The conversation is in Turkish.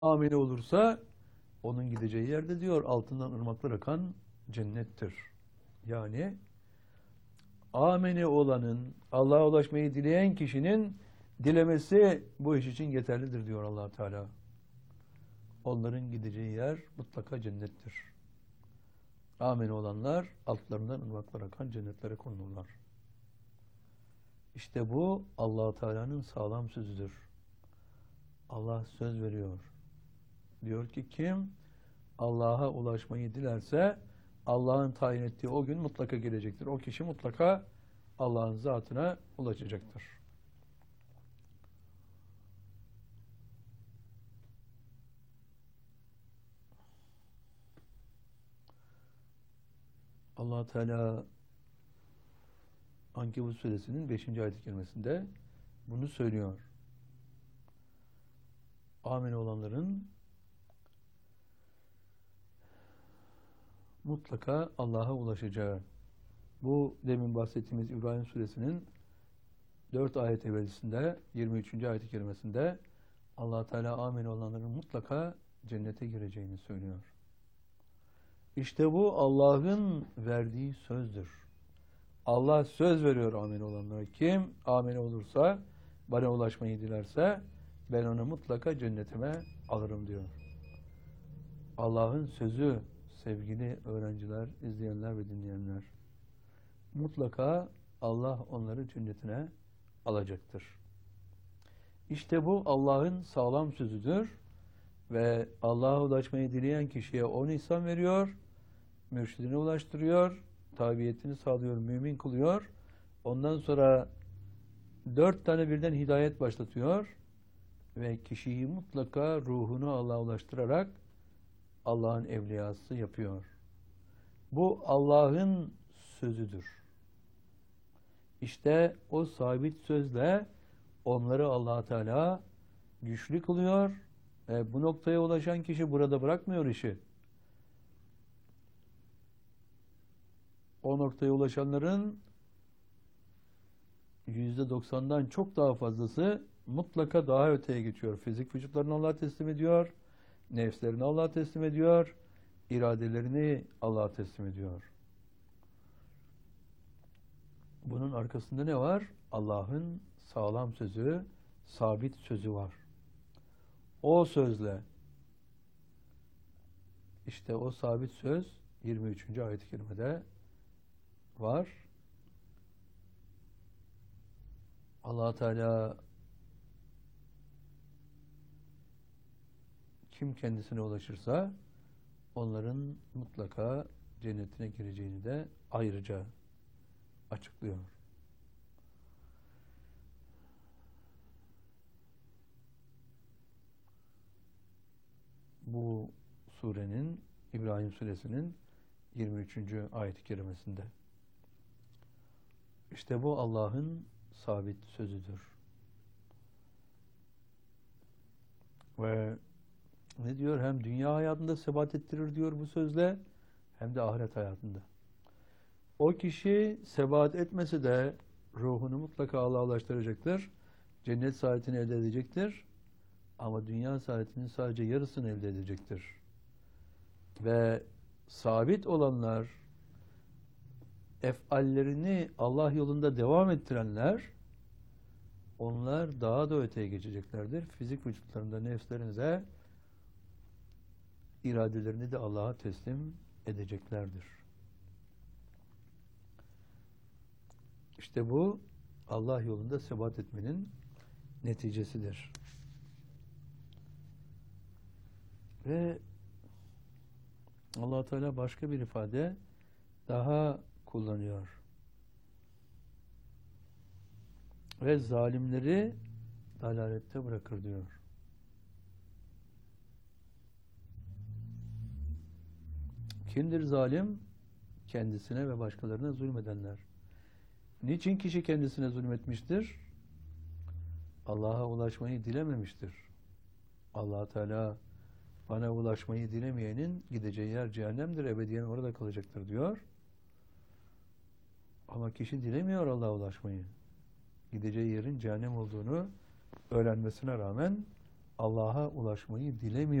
ameli olursa onun gideceği yerde diyor altından ırmaklar akan cennettir. Yani ameli olanın, Allah'a ulaşmayı dileyen kişinin dilemesi bu iş için yeterlidir diyor Allah Teala. Onların gideceği yer mutlaka cennettir. Ameli olanlar altlarından ırmaklar akan cennetlere konulurlar. İşte bu Allah Teala'nın sağlam sözüdür. Allah söz veriyor. Diyor ki kim Allah'a ulaşmayı dilerse Allah'ın tayin ettiği o gün mutlaka gelecektir. O kişi mutlaka Allah'ın zatına ulaşacaktır. Allah Teala Ankebut suresinin 5. ayet-i kerimesinde bunu söylüyor. Amin olanların mutlaka Allah'a ulaşacağı. Bu demin bahsettiğimiz İbrahim suresinin 4 ayet evvelisinde 23. ayet-i kerimesinde Allah Teala amin olanların mutlaka cennete gireceğini söylüyor. İşte bu Allah'ın verdiği sözdür. Allah söz veriyor amin olanlara. Kim amin olursa, bana ulaşmayı dilerse ben onu mutlaka cennetime alırım diyor. Allah'ın sözü sevgili öğrenciler, izleyenler ve dinleyenler. Mutlaka Allah onları cennetine alacaktır. İşte bu Allah'ın sağlam sözüdür ve Allah'a ulaşmayı dileyen kişiye 10 ihsan veriyor, mürşidine ulaştırıyor, tabiyetini sağlıyor, mümin kılıyor. Ondan sonra 4 tane birden hidayet başlatıyor ve kişiyi mutlaka ruhunu Allah'a ulaştırarak Allah'ın evliyası yapıyor. Bu Allah'ın sözüdür. İşte o sabit sözle onları Allah Teala güçlü kılıyor. Bu noktaya ulaşan kişi burada bırakmıyor işi. O noktaya ulaşanların %90'dan çok daha fazlası mutlaka daha öteye geçiyor. Fizik vücutlarını Allah'a teslim ediyor. Nefslerini Allah'a teslim ediyor. İradelerini Allah'a teslim ediyor. Bunun arkasında ne var? Allah'ın sağlam sözü, sabit sözü var. O sözle işte o sabit söz 23. ayet-i kerimede var. Allah Teala kim kendisine ulaşırsa onların mutlaka cennetine gireceğini de ayrıca açıklıyor. Bu surenin İbrahim suresinin 23. ayet-i kerimesinde. İşte bu Allah'ın sabit sözüdür. Ve ne diyor? Hem dünya hayatında sebat ettirir diyor bu sözle hem de ahiret hayatında. O kişi sebat etmese de ruhunu mutlaka Allah'a ulaştıracaktır. Cennet saadetini elde edecektir. Ama dünya saadetinin sadece yarısını elde edecektir. Ve sabit olanlar, efallerini Allah yolunda devam ettirenler, onlar daha da öteye geçeceklerdir. Fizik vücutlarında nefslerinize iradelerini de Allah'a teslim edeceklerdir. İşte bu Allah yolunda sebat etmenin neticesidir. Ve Allah Teala başka bir ifade daha kullanıyor. Ve zalimleri dalalette bırakır diyor. Kimdir zalim? Kendisine ve başkalarına zulmedenler. Niçin kişi kendisine zulmetmiştir? Allah'a ulaşmayı dilememiştir. Allah Teala bana ulaşmayı dilemeyenin gideceği yer cehennemdir, ebediyen orada kalacaktır diyor. Ama kişi dilemiyor Allah'a ulaşmayı. Gideceği yerin cehennem olduğunu öğrenmesine rağmen Allah'a ulaşmayı dilemiyor.